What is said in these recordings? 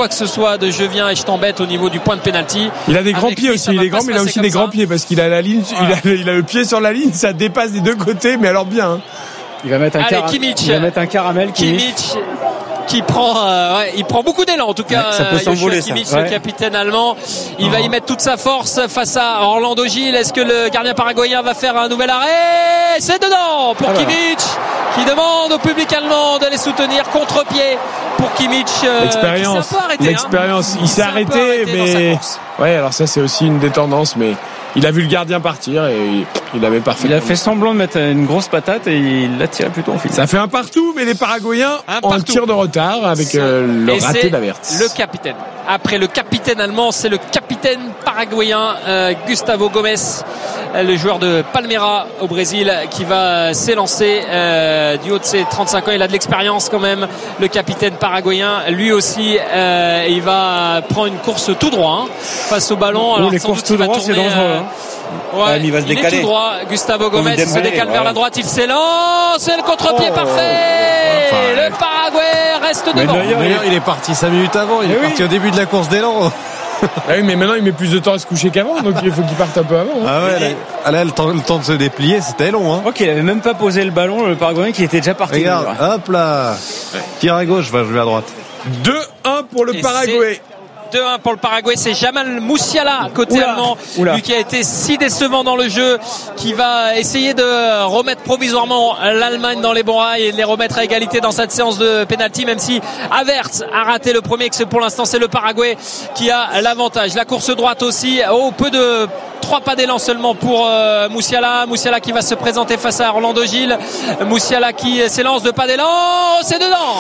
quoi que ce soit de je viens et je t'embête au niveau du point de pénalty. Il a des grands pieds aussi, il est grand mais il a aussi des grands pieds parce qu'il a la ligne, voilà. il a le pied sur la ligne, ça dépasse des deux côtés mais alors bien. Il va mettre un caramel Kimmich qui prend il prend beaucoup d'élan en tout cas. Ça peut s'envoler, Kimmich, le capitaine allemand, il va y mettre toute sa force face à Orlando Gil. Est-ce que le gardien paraguayen va faire un nouvel arrêt? C'est dedans pour Kimmich qui demande au public allemand de les soutenir. Contre-pied pour Kimmich. L'expérience, il s'est arrêté mais ouais, alors ça c'est aussi une des tendances, mais il a vu le gardien partir et il avait parfaitement. Il a fait semblant de mettre une grosse patate et il l'a tiré plutôt en fil. Ça fait un partout, mais les Paraguayens ont un tir de retard avec le raté d'Havertz. Le capitaine. Après le capitaine allemand, c'est le capitaine paraguayen Gustavo Gomes, le joueur de Palmeiras au Brésil, qui va s'élancer du haut de ses 35 ans. Il a de l'expérience quand même, le capitaine paraguayen. Lui aussi, il va prendre une course tout droit face au ballon. Alors, les courses tout droit, c'est dangereux. Ouais, il va se décaler. Est tout droit. Gustavo Gomes se décale vers la droite, il s'élance, c'est le contre-pied parfait. Le Paraguay reste devant. D'ailleurs, il est parti 5 minutes avant, il est parti au début de la course d'élan. Oui, mais maintenant il met plus de temps à se coucher qu'avant, donc il faut qu'il parte un peu avant. Ah ouais, là, le temps de se déplier, c'était long. Hein. Ok, il avait même pas posé le ballon, le Paraguayen qui était déjà parti. Regarde, hop là, tire à gauche, va jouer à droite. 2-1 pour le Paraguay. 2-1 pour le Paraguay, c'est Jamal Musiala côté allemand, lui qui a été si décevant dans le jeu, qui va essayer de remettre provisoirement l'Allemagne dans les bons rails et de les remettre à égalité dans cette séance de pénalty, même si Havertz a raté le premier, que pour l'instant c'est le Paraguay qui a l'avantage. La course droite aussi, peu de 3 pas d'élan seulement pour Musiala qui va se présenter face à Orlando Gil. Musiala qui s'élance de pas d'élan, c'est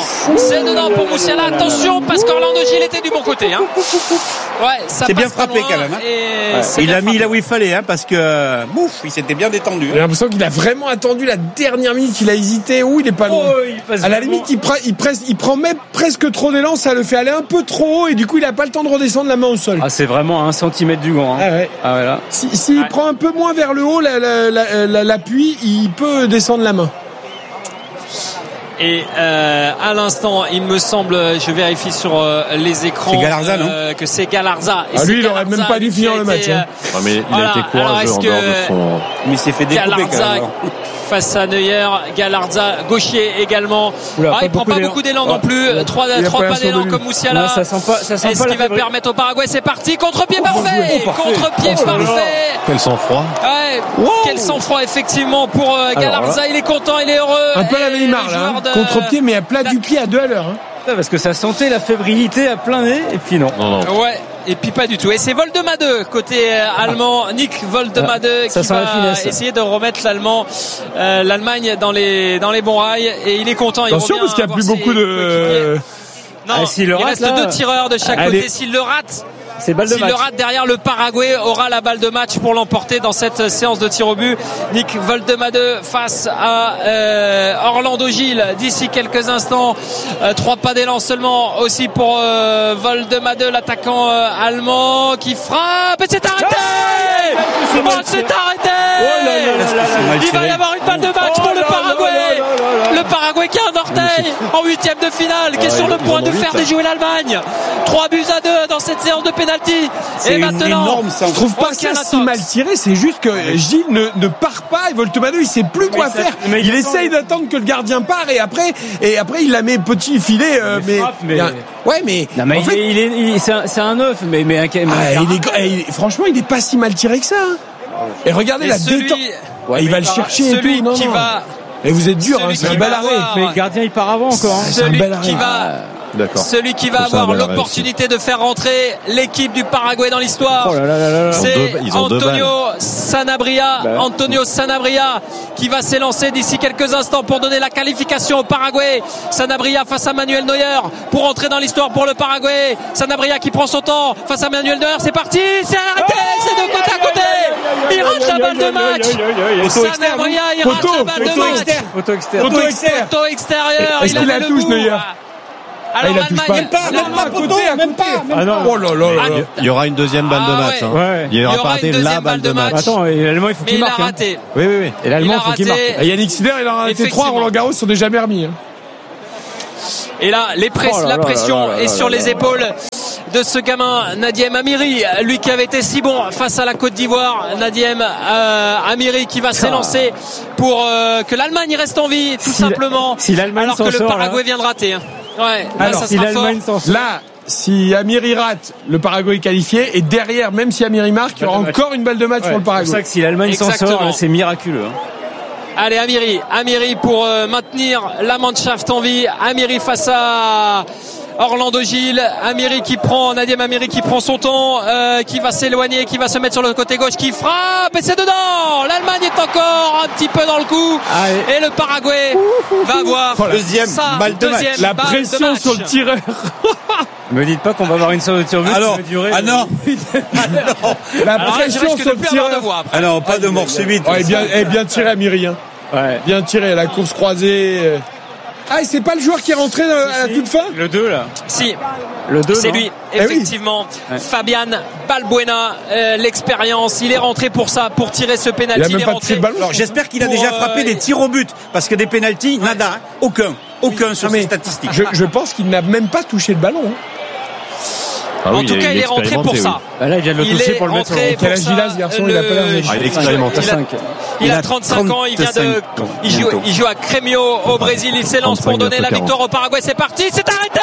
dedans pour Musiala. Attention parce qu'Orlando Gil était du bon côté, hein. Ouais, ça c'est bien frappé quand même. Il a mis là où il fallait, parce que il s'était bien détendu. J'ai l'impression qu'il a vraiment attendu la dernière minute, il a hésité. Il est pas loin. À la limite, il prend même presque trop d'élan, ça le fait aller un peu trop haut et du coup, il a pas le temps de redescendre la main au sol. Ah, c'est vraiment à 1 centimètre du gant. Hein. Ah ouais. Là. S'il prend un peu moins vers le haut l'appui, il peut descendre la main. Et à l'instant, il me semble, je vérifie sur les écrans, c'est Galarza, que c'est Galarza. Et lui, il aurait même pas dû finir le match. Mais il a été courageux en dehors de son. Mais il s'est fait découper quand même. Face à Neuer, Galarza gaucher également. Il prend pas beaucoup d'élan non plus. 3 pas d'élan comme Musiala. Ça sent pas est-ce qu'il va permettre au Paraguay? C'est parti, contre-pied parfait. Contre-pied parfait. Quel sang-froid. Quel sang-froid effectivement pour Galarza. Il est content, il est heureux. Un peu la Neymar là, contre-pied mais à plat du pied à 2 à l'heure. Parce que ça sentait la fébrilité à plein nez et puis non. Ouais. Et puis pas du tout. Et c'est Woldemade côté allemand. Nick Woldemade qui va essayer de remettre l'Allemagne dans les bons rails. Et il est content. Attention parce qu'il n'y a plus beaucoup de. Non, il reste 2 tireurs de chaque côté. S'il le rate. C'est balle de match. S'il le rate derrière, le Paraguay aura la balle de match pour l'emporter dans cette séance de tir au but. Nick Woldemade face à Orlando Gil d'ici quelques instants. 3 pas d'élan seulement aussi pour Woldemade, l'attaquant allemand qui frappe et c'est arrêté. C'est arrêté. Il va y avoir une balle de match pour le Paraguay. Le Paraguay qui a un orteil en 8e de finale, qui est sur le point de faire déjouer l'Allemagne. 3-2 dans cette séance de pénalty. Et maintenant, je trouve pas ça si mal tiré, c'est juste que Gilles ne part pas et Woldemade il sait plus quoi faire. Il essaye d'attendre que le gardien part et après il la met petit filet. C'est un œuf, franchement il est pas si mal tiré que ça. Et regardez la détente. Il va le chercher et tout. Non. Et vous êtes dur, c'est un bel arrêt. Mais le gardien il part avant encore. C'est un bel arrêt. Celui qui va avoir l'opportunité de faire rentrer l'équipe du Paraguay dans l'histoire, c'est Antonio Sanabria. Antonio Sanabria qui va s'élancer d'ici quelques instants pour donner la qualification au Paraguay. Sanabria face à Manuel Neuer pour entrer dans l'histoire pour le Paraguay. Sanabria qui prend son temps face à Manuel Neuer. C'est parti, c'est arrêté, c'est de côté à côté. Il rate la balle de match. Sanabria, il rate la balle de match. Photo extérieur. Est-ce qu'il la touche Neuer? Alors l'Allemagne, même pas. Ah non. Oh là là. Il y aura une deuxième balle de match. Il y aura pas la balle de match. Attends, et l'Allemand il faut qu'il marque. Il a raté. Oui. Et l'Allemand il faut qu'il marque. Et Yannick Sinner il en a raté 3. Roland Garros sont déjà remis. Et là, la pression est sur les épaules de ce gamin Nadiem Amiri, lui qui avait été si bon face à la Côte d'Ivoire. Nadiem Amiri qui va s'élancer pour que l'Allemagne reste en vie, tout simplement, alors que le Paraguay vient de rater. Ouais, alors, ça sera fort. Si Amiri rate, le Paraguay est qualifié, et derrière, même si Amiri marque, il y aura encore une balle de match pour le Paraguay. C'est pour ça que si l'Allemagne s'en sort, c'est miraculeux. Allez, Amiri pour maintenir la Mannschaft en vie. Amiri face à Orlando Gilles. Nadiem Amiri qui prend son temps, qui va s'éloigner, qui va se mettre sur le côté gauche, qui frappe, et c'est dedans. L'Allemagne est encore un petit peu dans le coup. Et le Paraguay va avoir deuxième balle de match. La pression sur le tireur. Me dites pas qu'on va avoir une séance de tir au but qui va durer. Ah non. La pression sur le tireur. Ah non, pas de mort subite. Bien tiré, Amiri. Hein. Ouais. Bien tiré, la course croisée. Et c'est pas le joueur qui est rentré à la toute fin? Le 2 là. Si. Le 2, c'est lui, effectivement. Oui. Fabian Balbuena, l'expérience, il est rentré pour ça, pour tirer ce pénalty. Il a même pas tiré le ballon. Alors j'espère qu'il a déjà frappé des tirs au but, parce que des pénaltys, nada, aucun sur ses statistiques. Je pense qu'il n'a même pas touché le ballon. En tout cas, il est rentré pour ça. Là, il vient de le toucher pour le mettre sur le quel âge il a, ce garçon? Il a pas l'air. Il est expérimenté. Il a 35 ans, il joue à Grêmio au Brésil, il s'élance pour donner la victoire au Paraguay. C'est parti, c'est arrêté.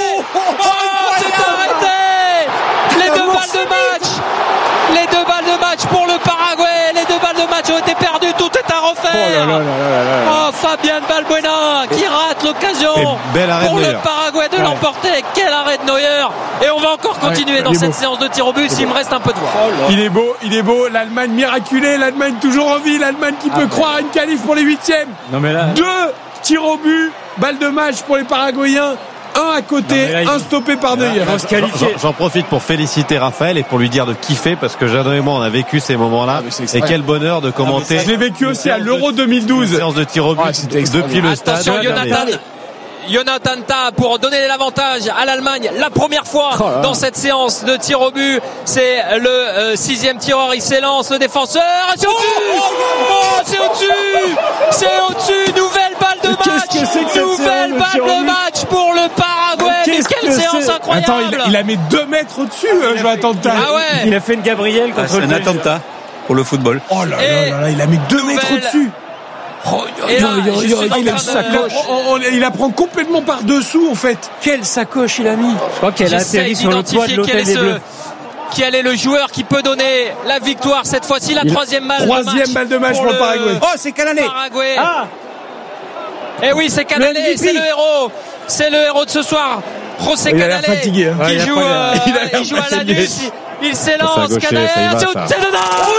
C'est arrêté. Les deux balles de match pour le Paraguay. Les deux balles de match ont été perdues, tout est à refaire. Fabian Balbuena qui rate l'occasion pour le Paraguay de l'emporter. Quel arrêt de Neuer. Et on va encore continuer dans cette séance de tir au but s'il me reste un peu de voix. Il est beau, l'Allemagne miraculée, l'Allemagne toujours en vie, l'Allemagne qui peut croire à une qualif pour les huitièmes. 2 tirs au but, balle de match pour les Paraguayens. Un à côté, un stoppé par Neuer. J'en profite pour féliciter Raphaël et pour lui dire de kiffer, parce que Jeannot et moi on a vécu ces moments-là. Et quel bonheur de commenter. Je l'ai vécu aussi à l'Euro 2012. Séance de tir au but depuis le stade. Attention, Jonathan Tah pour donner l'avantage à l'Allemagne la première fois dans cette séance de tir au but. C'est le 6e tireur, il s'élance, le défenseur, c'est au-dessus, nouvelle balle de match pour le Paraguay. Mais quelle séance incroyable. Attends, il a mis 2 mètres au-dessus, Jonathan Tah. Il a fait une Gabriel contre un attentat pour le football. Oh là là, il a mis 2 mètres au-dessus. Il la prend complètement par dessous en fait. Quelle sacoche il a mis. Je crois qu'elle a atterri sur le toit de l'hôtel des Bleus. Quel est le joueur qui peut donner la victoire cette fois-ci, la troisième balle de match pour le Paraguay. Oh, c'est Canalé. Et oui, c'est Canalé, c'est le héros. C'est le héros de ce soir. José Canalé qui joue à l'anus. Il s'élance, Canalé, c'est dedans.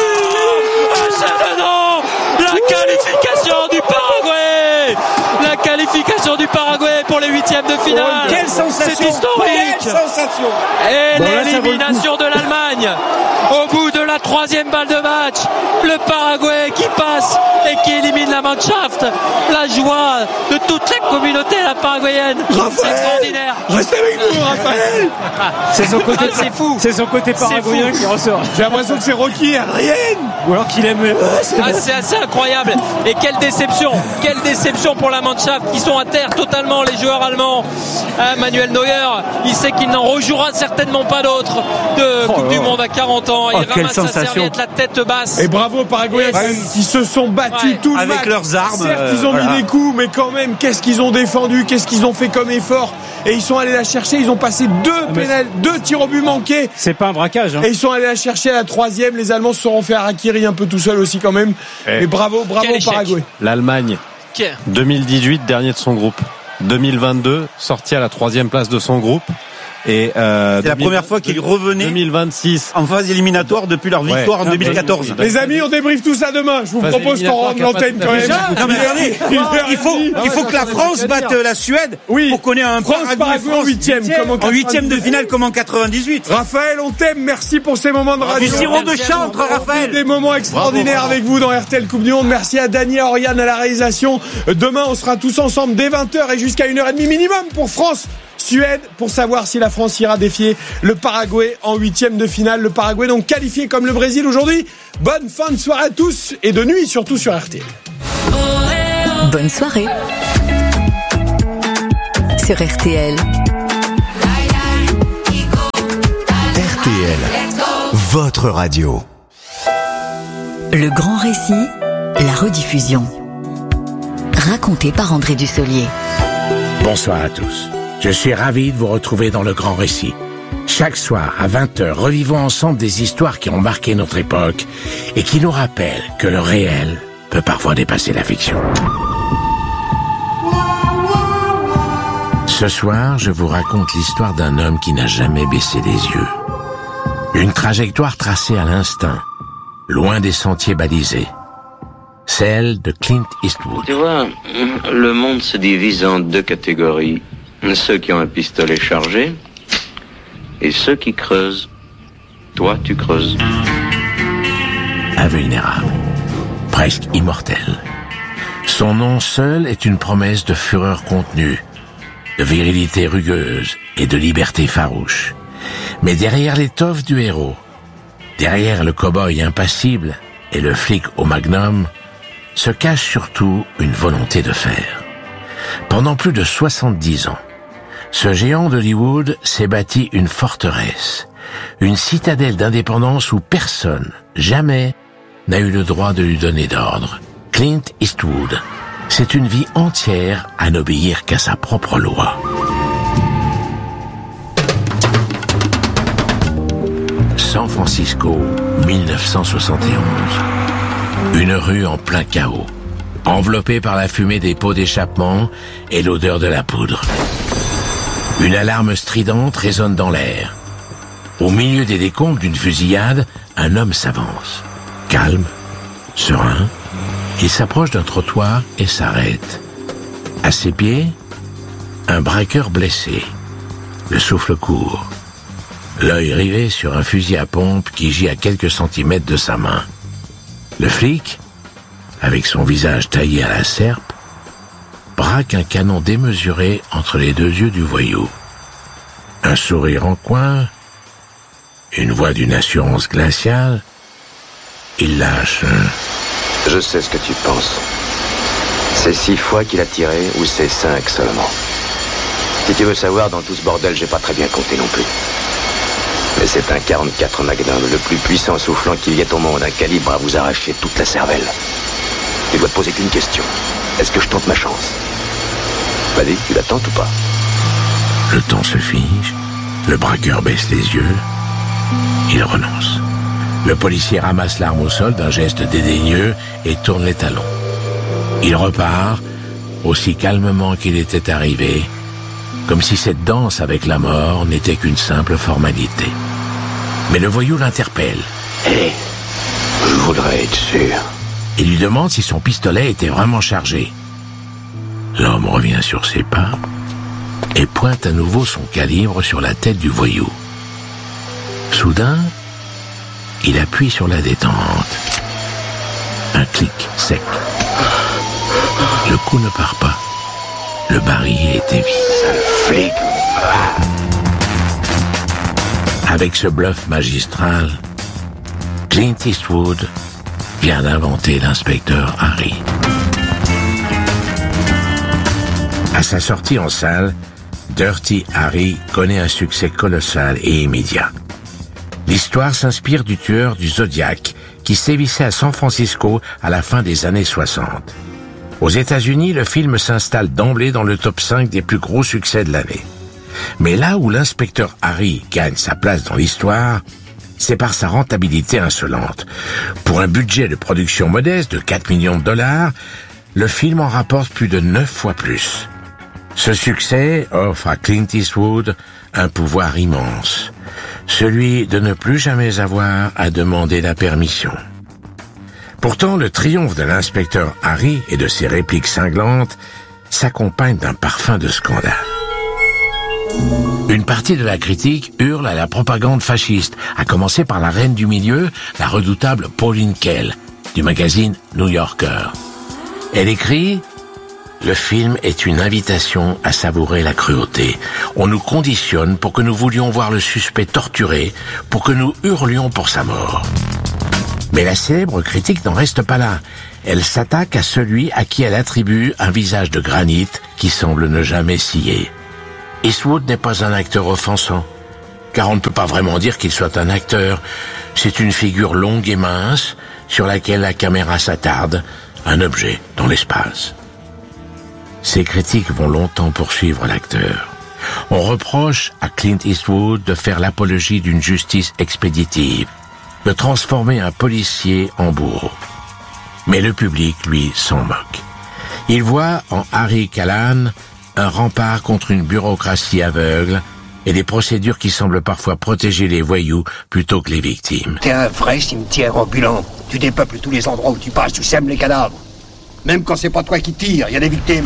La qualification du Paraguay. La qualification du Paraguay pour les huitièmes de finale. Quelle sensation. C'est historique. Quelle sensation. Et l'élimination de l'Allemagne. Au bout de la 3e balle de match, le Paraguay qui passe et qui élimine la Mannschaft. La joie de toute la communauté paraguayenne. Extraordinaire. Restez avec nous, Raphaël. C'est fou. C'est son côté paraguayen qui ressort. J'ai l'impression que c'est Rocky rien. Ou alors qu'il aime. C'est assez incroyable. Et quelle déception pour la Mannschaft qui sont à terre totalement, les joueurs allemands. Manuel Neuer, il sait qu'il n'en rejouera certainement pas d'autres de Coupe du Monde à 40 ans. Il ramasse sa serviette, la tête basse. Et bravo aux Paraguayens qui se sont battus tout le match. Avec leurs armes. Certes, ils ont mis des coups, mais quand même, qu'est-ce qu'ils ont défendu, qu'est-ce qu'ils ont fait comme effort. Et ils sont allés la chercher, ils ont passé 2 tirs au but manqués. C'est pas un braquage. Et ils sont allés la chercher à la 3e. Les Allemands se seront fait harakiri un peu tout seuls aussi quand même. Et bravo au Paraguay. L'Allemagne, 2018, dernier de son groupe. 2022, sorti à la 3e place de son groupe. Et c'est la première fois qu'ils revenaient 2026 en phase éliminatoire depuis leur victoire en 2014. Les amis, on débriefe tout ça demain. Je vous propose qu'on rende l'antenne quand même. Non mais attendez, il faut que la France batte la Suède pour qu'on ait un Paraguay en 8e de finale comme en 98. Raphaël, on t'aime. Merci pour ces moments de radio. Du sirop de chantre, Raphaël. Des moments extraordinaires avec vous dans RTL Coupe du Monde. Merci à Dany, à Oriane à la réalisation. Demain, on sera tous ensemble dès 20h et jusqu'à 1h30 minimum pour France-Suède pour savoir si la France ira défier le Paraguay en 8e de finale. Le Paraguay donc qualifié comme le Brésil aujourd'hui. Bonne fin de soirée à tous et de nuit surtout sur RTL. Bonne soirée sur RTL. RTL, votre radio. Le grand récit, la rediffusion. Raconté par André Dussolier. Bonsoir à tous. Je suis ravi de vous retrouver dans le grand récit. Chaque soir, à 20h, revivons ensemble des histoires qui ont marqué notre époque et qui nous rappellent que le réel peut parfois dépasser la fiction. Ce soir, je vous raconte l'histoire d'un homme qui n'a jamais baissé les yeux. Une trajectoire tracée à l'instinct, loin des sentiers balisés. Celle de Clint Eastwood. Tu vois, le monde se divise en deux catégories. Ceux qui ont un pistolet chargé et ceux qui creusent. Toi, tu creuses. Invulnérable, presque immortel. Son nom seul est une promesse de fureur contenue, de virilité rugueuse et de liberté farouche. Mais derrière l'étoffe du héros, derrière le cow-boy impassible et le flic au magnum, se cache surtout une volonté de faire. Pendant plus de 70 ans, ce géant d'Hollywood s'est bâti une forteresse, une citadelle d'indépendance où personne, jamais, n'a eu le droit de lui donner d'ordre. Clint Eastwood, c'est une vie entière à n'obéir qu'à sa propre loi. San Francisco, 1971. Une rue en plein chaos, enveloppée par la fumée des pots d'échappement et l'odeur de la poudre. Une alarme stridente résonne dans l'air. Au milieu des décombres d'une fusillade, un homme s'avance. Calme, serein, il s'approche d'un trottoir et s'arrête. À ses pieds, un braqueur blessé, le souffle court, l'œil rivé sur un fusil à pompe qui gît à quelques centimètres de sa main. Le flic, avec son visage taillé à la serpe, braque un canon démesuré entre les deux yeux du voyou. Un sourire en coin, une voix d'une assurance glaciale, il lâche un... Je sais ce que tu penses. C'est 6 fois qu'il a tiré ou c'est 5 seulement. Si tu veux savoir, dans tout ce bordel, j'ai pas très bien compté non plus. Mais c'est un 44 Magnum, le plus puissant soufflant qu'il y ait au monde, un calibre à vous arracher toute la cervelle. Tu dois te poser qu'une question. Est-ce que je tente ma chance? Vas-y, tu la tentes ou pas? Le temps se fige, le braqueur baisse les yeux, il renonce. Le policier ramasse l'arme au sol d'un geste dédaigneux et tourne les talons. Il repart, aussi calmement qu'il était arrivé, comme si cette danse avec la mort n'était qu'une simple formalité. Mais le voyou l'interpelle. Hé, je voudrais être sûr. Il lui demande si son pistolet était vraiment chargé. L'homme revient sur ses pas et pointe à nouveau son calibre sur la tête du voyou. Soudain, il appuie sur la détente. Un clic sec. Le coup ne part pas. Le barillet était vide. Sale flic. Avec ce bluff magistral, Clint Eastwood vient d'inventer l'inspecteur Harry. À sa sortie en salle, Dirty Harry connaît un succès colossal et immédiat. L'histoire s'inspire du tueur du Zodiac qui sévissait à San Francisco à la fin des années 60. Aux États-Unis, le film s'installe d'emblée dans le top 5 des plus gros succès de l'année. Mais là où l'inspecteur Harry gagne sa place dans l'histoire, c'est par sa rentabilité insolente. Pour un budget de production modeste de 4 millions de dollars, le film en rapporte plus de 9 fois plus. Ce succès offre à Clint Eastwood un pouvoir immense, celui de ne plus jamais avoir à demander la permission. Pourtant, le triomphe de l'inspecteur Harry et de ses répliques cinglantes s'accompagne d'un parfum de scandale. Une partie de la critique hurle à la propagande fasciste, à commencer par la reine du milieu, la redoutable Pauline Kael, du magazine New Yorker. Elle écrit « Le film est une invitation à savourer la cruauté. On nous conditionne pour que nous voulions voir le suspect torturé, pour que nous hurlions pour sa mort. » Mais la célèbre critique n'en reste pas là. Elle s'attaque à celui à qui elle attribue un visage de granit qui semble ne jamais scier. Eastwood n'est pas un acteur offensant. car on ne peut pas vraiment dire qu'il soit un acteur. C'est une figure longue et mince, sur laquelle la caméra s'attarde, un objet dans l'espace. Ces critiques vont longtemps poursuivre l'acteur. On reproche à Clint Eastwood de faire l'apologie d'une justice expéditive, de transformer un policier en bourreau. Mais le public, lui, s'en moque. Il voit en Harry Callahan un rempart contre une bureaucratie aveugle et des procédures qui semblent parfois protéger les voyous plutôt que les victimes. T'es un vrai cimetière ambulant. Tu dépeuples tous les endroits où tu passes, tu sèmes les cadavres. Même quand c'est pas toi qui tires, il y a des victimes.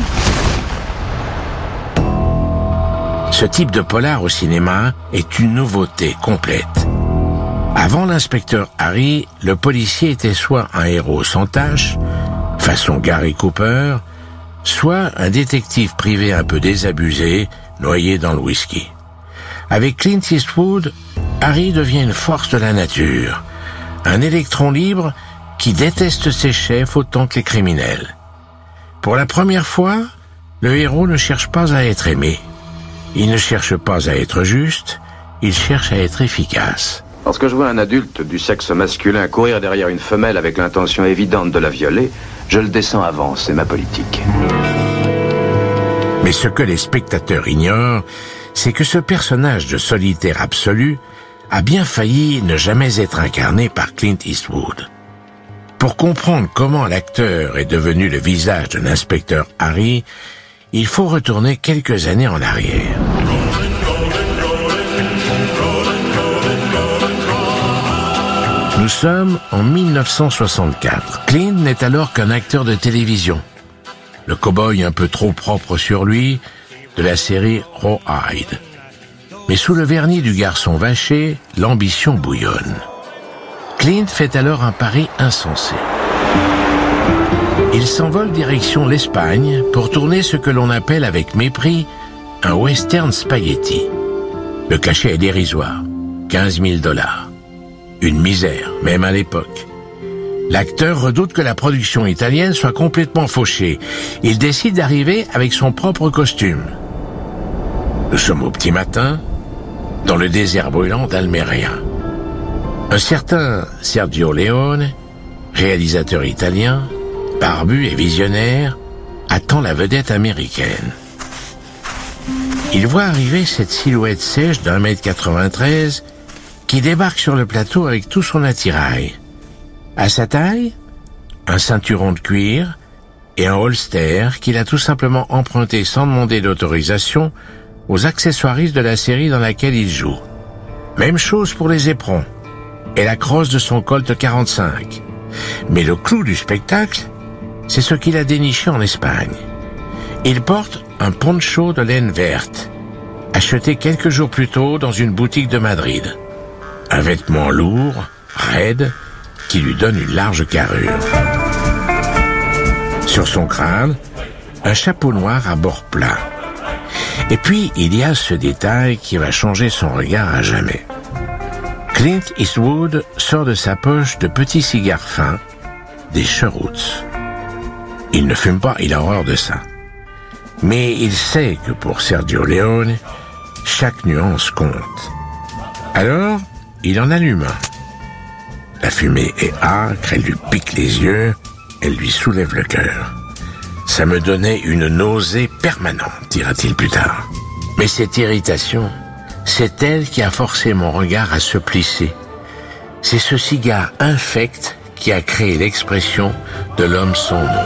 Ce type de polar au cinéma est une nouveauté complète. Avant l'inspecteur Harry, le policier était soit un héros sans tache, façon Gary Cooper, soit un détective privé un peu désabusé, noyé dans le whisky. Avec Clint Eastwood, Harry devient une force de la nature, un électron libre qui déteste ses chefs autant que les criminels. Pour la première fois, le héros ne cherche pas à être aimé. Il ne cherche pas à être juste, il cherche à être efficace. Lorsque je vois un adulte du sexe masculin courir derrière une femelle avec l'intention évidente de la violer, je le descends avant, c'est ma politique. Mais ce que les spectateurs ignorent, c'est que ce personnage de solitaire absolu a bien failli ne jamais être incarné par Clint Eastwood. Pour comprendre comment l'acteur est devenu le visage de l'inspecteur Harry, il faut retourner quelques années en arrière. Nous sommes en 1964. Clint n'est alors qu'un acteur de télévision. Le cow-boy un peu trop propre sur lui, de la série Rawhide. Mais sous le vernis du garçon vaché, l'ambition bouillonne. Clint fait alors un pari insensé. Il s'envole direction l'Espagne pour tourner ce que l'on appelle avec mépris un western spaghetti. Le cachet est dérisoire, 15 000 $. Une misère, même à l'époque. L'acteur redoute que la production italienne soit complètement fauchée. Il décide d'arriver avec son propre costume. Nous sommes au petit matin, dans le désert brûlant d'Almeria. Un certain Sergio Leone, réalisateur italien, barbu et visionnaire, attend la vedette américaine. Il voit arriver cette silhouette sèche d'1,93 m qui débarque sur le plateau avec tout son attirail. À sa taille, un ceinturon de cuir et un holster qu'il a tout simplement emprunté sans demander d'autorisation aux accessoiristes de la série dans laquelle il joue. Même chose pour les éperons et la crosse de son Colt 45. Mais le clou du spectacle, c'est ce qu'il a déniché en Espagne. Il porte un poncho de laine verte, acheté quelques jours plus tôt dans une boutique de Madrid. Un vêtement lourd, raide, qui lui donne une large carrure. Sur son crâne, un chapeau noir à bord plat. Et puis, il y a ce détail qui va changer son regard à jamais. Clint Eastwood sort de sa poche de petits cigares fins, des Cheroots. Il ne fume pas, il a horreur de ça. Mais il sait que pour Sergio Leone, chaque nuance compte. Alors, il en allume un. La fumée est âcre, elle lui pique les yeux, elle lui soulève le cœur. Ça me donnait une nausée permanente, dira-t-il plus tard. Mais cette irritation, c'est elle qui a forcé mon regard à se plisser. C'est ce cigare infect qui a créé l'expression de l'homme sans nom.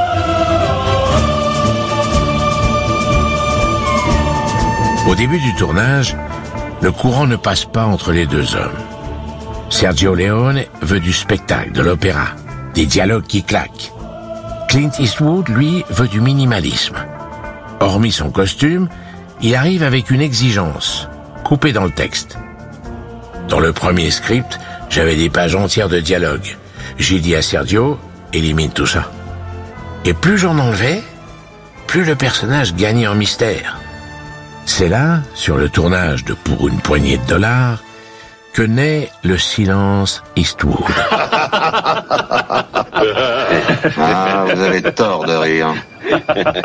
Au début du tournage, le courant ne passe pas entre les deux hommes. Sergio Leone veut du spectacle, de l'opéra, des dialogues qui claquent. Clint Eastwood, lui, veut du minimalisme. Hormis son costume, il arrive avec une exigence, coupée dans le texte. Dans le premier script, j'avais des pages entières de dialogue. J'ai dit à Sergio, élimine tout ça. Et plus j'en enlevais, plus le personnage gagnait en mystère. C'est là, sur le tournage de Pour une poignée de $, que naît le silence Eastwood. Ah, vous avez tort de rire.